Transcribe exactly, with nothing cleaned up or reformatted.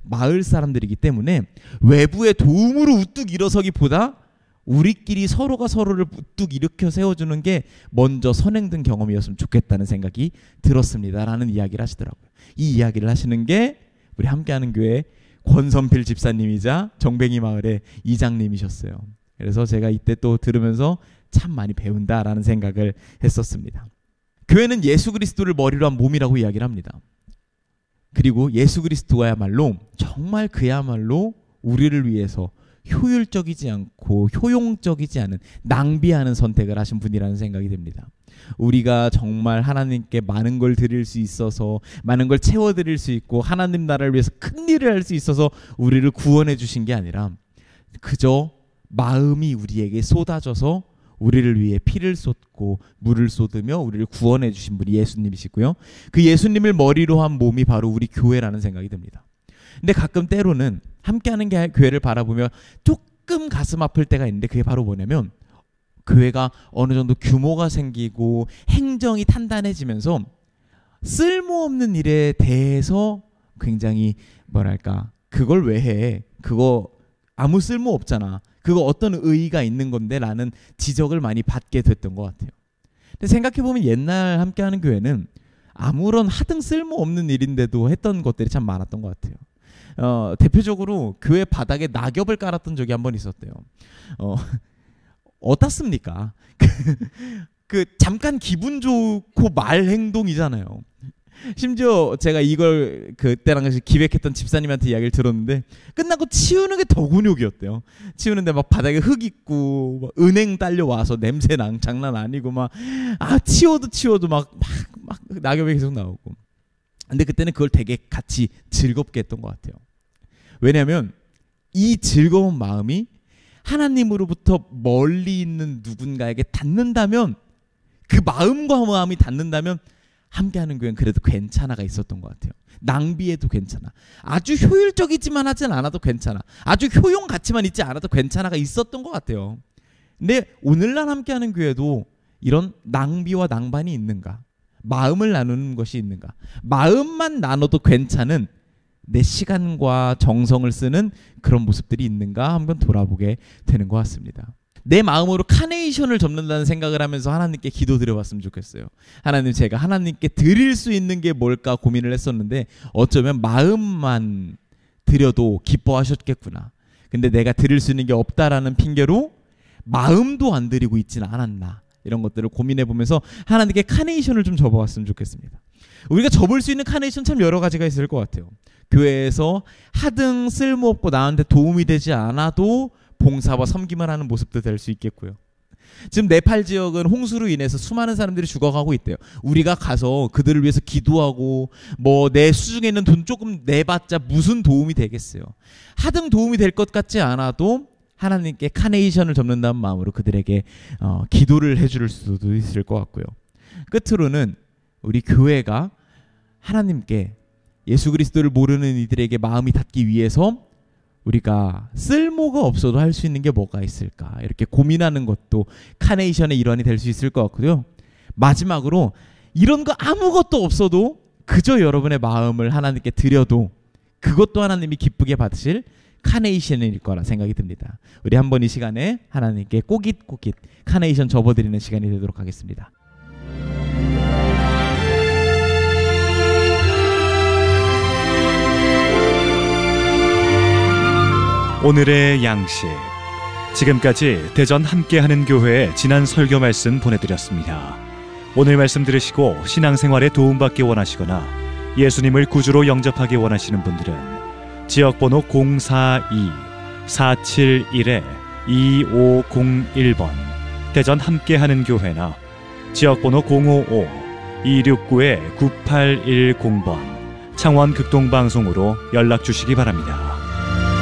마을 사람들이기 때문에 외부의 도움으로 우뚝 일어서기보다 우리끼리 서로가 서로를 우뚝 일으켜 세워주는 게 먼저 선행된 경험이었으면 좋겠다는 생각이 들었습니다 라는 이야기를 하시더라고요. 이 이야기를 하시는 게 우리 함께하는 교회 권선필 집사님이자 정뱅이 마을의 이장님이셨어요. 그래서 제가 이때 또 들으면서 참 많이 배운다라는 생각을 했었습니다. 교회는 예수 그리스도를 머리로 한 몸이라고 이야기를 합니다. 그리고 예수 그리스도야말로 정말 그야말로 우리를 위해서 효율적이지 않고 효용적이지 않은 낭비하는 선택을 하신 분이라는 생각이 듭니다. 우리가 정말 하나님께 많은 걸 드릴 수 있어서 많은 걸 채워드릴 수 있고 하나님 나라를 위해서 큰 일을 할 수 있어서 우리를 구원해 주신 게 아니라 그저 마음이 우리에게 쏟아져서 우리를 위해 피를 쏟고 물을 쏟으며 우리를 구원해 주신 분이 예수님이시고요. 그 예수님을 머리로 한 몸이 바로 우리 교회라는 생각이 듭니다. 근데 가끔 때로는 함께하는 교회를 바라보며 조금 가슴 아플 때가 있는데 그게 바로 뭐냐면 교회가 어느 정도 규모가 생기고 행정이 탄탄해지면서 쓸모없는 일에 대해서 굉장히 뭐랄까 그걸 왜 해? 그거 아무 쓸모 없잖아. 그거 어떤 의의가 있는 건데 라는 지적을 많이 받게 됐던 것 같아요. 근데 생각해보면 옛날 함께하는 교회는 아무런 하등 쓸모없는 일인데도 했던 것들이 참 많았던 것 같아요. 어, 대표적으로 교회 바닥에 낙엽을 깔았던 적이 한 번 있었대요. 어, 어떻습니까? 그 잠깐 기분 좋고 말 행동이잖아요. 심지어 제가 이걸 그때랑 같이 기획했던 집사님한테 이야기를 들었는데 끝나고 치우는 게 더 곤욕이었대요. 치우는데 막 바닥에 흙 있고 막 은행 딸려와서 냄새랑 장난 아니고 막 아 치워도 치워도 막 막 막 낙엽이 계속 나오고. 근데 그때는 그걸 되게 같이 즐겁게 했던 것 같아요. 왜냐하면 이 즐거운 마음이 하나님으로부터 멀리 있는 누군가에게 닿는다면 그 마음과 마음이 닿는다면 함께하는 교회는 그래도 괜찮아가 있었던 것 같아요. 낭비해도 괜찮아. 아주 효율적이지만 하진 않아도 괜찮아. 아주 효용 가치만 있지 않아도 괜찮아가 있었던 것 같아요. 근데 오늘날 함께하는 교회도 이런 낭비와 낭반이 있는가? 마음을 나누는 것이 있는가? 마음만 나눠도 괜찮은 내 시간과 정성을 쓰는 그런 모습들이 있는가 한번 돌아보게 되는 것 같습니다. 내 마음으로 카네이션을 접는다는 생각을 하면서 하나님께 기도드려봤으면 좋겠어요. 하나님, 제가 하나님께 드릴 수 있는 게 뭘까 고민을 했었는데 어쩌면 마음만 드려도 기뻐하셨겠구나. 근데 내가 드릴 수 있는 게 없다라는 핑계로 마음도 안 드리고 있지는 않았나. 이런 것들을 고민해보면서 하나님께 카네이션을 좀 접어봤으면 좋겠습니다. 우리가 접을 수 있는 카네이션 참 여러 가지가 있을 것 같아요. 교회에서 하등 쓸모없고 나한테 도움이 되지 않아도 봉사와 섬김을 하는 모습도 될 수 있겠고요. 지금 네팔 지역은 홍수로 인해서 수많은 사람들이 죽어가고 있대요. 우리가 가서 그들을 위해서 기도하고 뭐 내 수중에 있는 돈 조금 내봤자 무슨 도움이 되겠어요. 하등 도움이 될 것 같지 않아도 하나님께 카네이션을 접는다는 마음으로 그들에게 어, 기도를 해줄 수도 있을 것 같고요. 끝으로는 우리 교회가 하나님께 예수 그리스도를 모르는 이들에게 마음이 닿기 위해서 우리가 쓸모가 없어도 할 수 있는 게 뭐가 있을까 이렇게 고민하는 것도 카네이션의 일환이 될 수 있을 것 같고요. 마지막으로 이런 거 아무것도 없어도 그저 여러분의 마음을 하나님께 드려도 그것도 하나님이 기쁘게 받으실 카네이션일 거라 생각이 듭니다. 우리 한번 이 시간에 하나님께 꼬깃꼬깃 카네이션 접어드리는 시간이 되도록 하겠습니다. 오늘의 양식. 지금까지 대전 함께하는 교회의 지난 설교 말씀 보내드렸습니다. 오늘 말씀 들으시고 신앙생활에 도움받기 원하시거나 예수님을 구주로 영접하기 원하시는 분들은 지역번호 공사이 사칠일 이오공일 번 대전 함께하는 교회나 지역번호 공오오 이육구 구팔일공 번 창원 극동방송으로 연락 주시기 바랍니다.